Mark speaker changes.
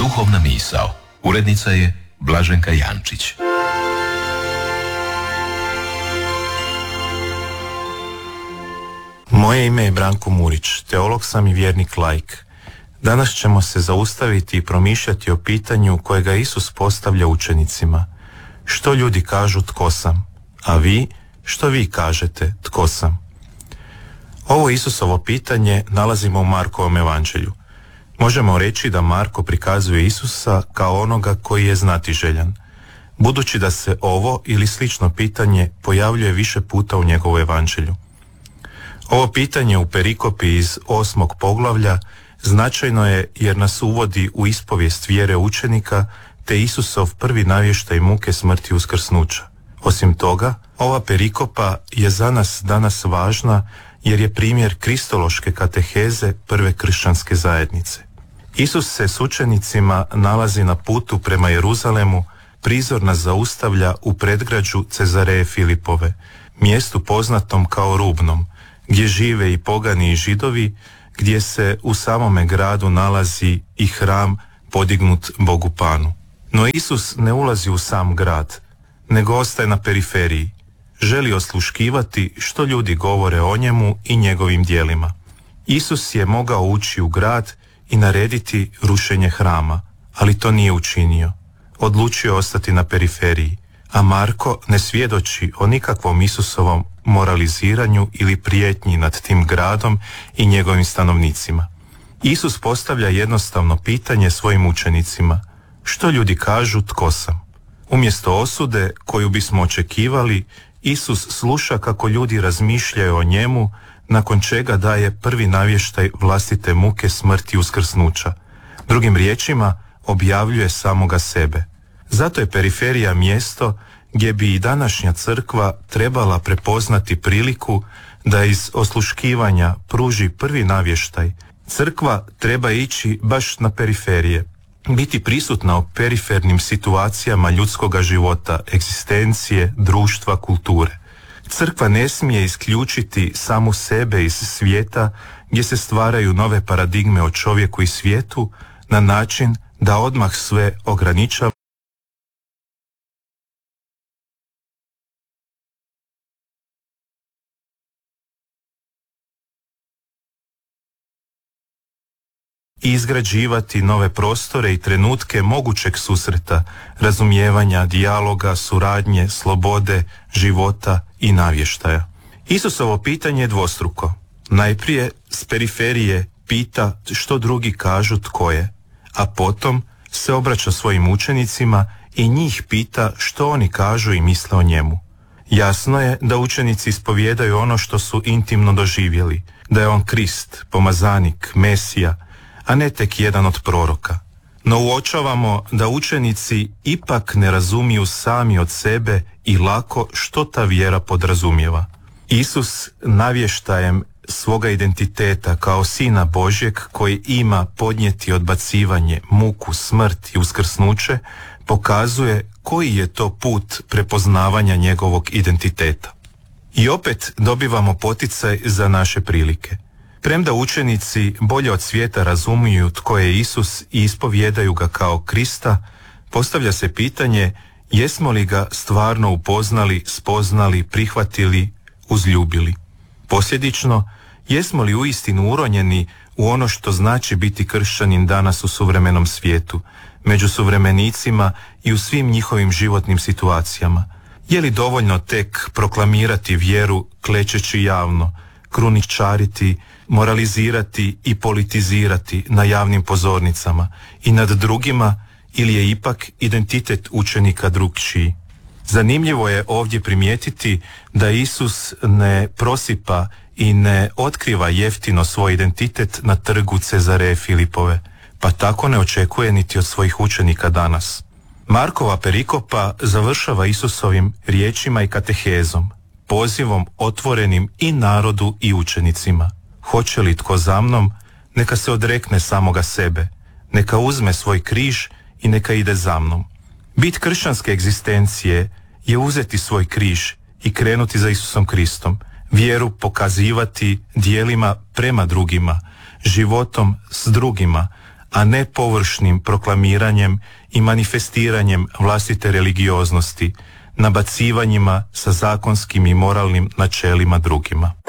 Speaker 1: Duhovna misao. Urednica je Blaženka Jančić.
Speaker 2: Moje ime je Branko Murić, teolog sam i vjernik laik. Danas ćemo se zaustaviti i promišljati o pitanju kojega Isus postavlja učenicima. Što ljudi kažu tko sam? A vi, što vi kažete tko sam? Ovo Isusovo pitanje nalazimo u Markovom evanđelju. Možemo reći da Marko prikazuje Isusa kao onoga koji je znatiželjan, budući da se ovo ili slično pitanje pojavljuje više puta u njegovu evanđelju. Ovo pitanje u perikopi iz 8. poglavlja značajno je jer nas uvodi u ispovijest vjere učenika te Isusov prvi navještaj muke, smrti i uskrsnuća. Osim toga, ova perikopa je za nas danas važna jer je primjer kristološke kateheze prve kršćanske zajednice. Isus se s učenicima nalazi na putu prema Jeruzalemu, prizor nas zaustavlja u predgrađu Cezareje Filipove, mjestu poznatom kao Rubnom, gdje žive i pogani i Židovi, gdje se u samome gradu nalazi i hram podignut Bogu Panu. No Isus ne ulazi u sam grad, nego ostaje na periferiji. Želi osluškivati što ljudi govore o njemu i njegovim djelima. Isus je mogao ući u grad i narediti rušenje hrama, ali to nije učinio. Odlučio je ostati na periferiji, a Marko ne svjedoči o nikakvom Isusovom moraliziranju ili prijetnji nad tim gradom i njegovim stanovnicima. Isus postavlja jednostavno pitanje svojim učenicima: što ljudi kažu tko sam? Umjesto osude koju bismo očekivali, Isus sluša kako ljudi razmišljaju o njemu, nakon čega daje prvi navještaj vlastite muke, smrti i uskrsnuća. Drugim riječima, objavljuje samoga sebe. Zato je periferija mjesto gdje bi i današnja crkva trebala prepoznati priliku da iz osluškivanja pruži prvi navještaj. Crkva treba ići baš na periferije, biti prisutna u perifernim situacijama ljudskoga života, egzistencije, društva, kulture. Crkva ne smije isključiti samu sebe iz svijeta gdje se stvaraju nove paradigme o čovjeku i svijetu na način da odmah sve ograničava i izgrađivati nove prostore i trenutke mogućeg susreta, razumijevanja, dijaloga, suradnje, slobode, života i navještaja. Isusovo pitanje je dvostruko. Najprije s periferije pita što drugi kažu tko je, a potom se obraća svojim učenicima i njih pita što oni kažu i misle o njemu. Jasno je da učenici ispovijedaju ono što su intimno doživjeli, da je on Krist, pomazanik, Mesija, a ne tek jedan od proroka. No uočavamo da učenici ipak ne razumiju sami od sebe i lako što ta vjera podrazumijeva. Isus navještajem svoga identiteta kao Sina Božjeg koji ima podnijeti odbacivanje, muku, smrt i uskrsnuće, pokazuje koji je to put prepoznavanja njegovog identiteta. I opet dobivamo poticaj za naše prilike. Premda učenici bolje od svijeta razumiju tko je Isus i ispovijedaju ga kao Krista, postavlja se pitanje jesmo li ga stvarno upoznali, spoznali, prihvatili, uzljubili. Posljedično, jesmo li uistinu uronjeni u ono što znači biti kršćanin danas u suvremenom svijetu, među suvremenicima i u svim njihovim životnim situacijama? Je li dovoljno tek proklamirati vjeru klečeći javno, kruničariti, moralizirati i politizirati na javnim pozornicama i nad drugima, ili je ipak identitet učenika drukčiji? Zanimljivo je ovdje primijetiti da Isus ne prosipa i ne otkriva jeftino svoj identitet na trgu Cezareje Filipove, pa tako ne očekuje niti od svojih učenika danas. Markova perikopa završava Isusovim riječima i katehezom, pozivom otvorenim i narodu i učenicima. Hoće li tko za mnom, neka se odrekne samoga sebe, neka uzme svoj križ i neka ide za mnom. Bit kršćanske egzistencije je uzeti svoj križ i krenuti za Isusom Kristom, vjeru pokazivati djelima prema drugima, životom s drugima, a ne površnim proklamiranjem i manifestiranjem vlastite religioznosti, nabacivanjima sa zakonskim i moralnim načelima drugima.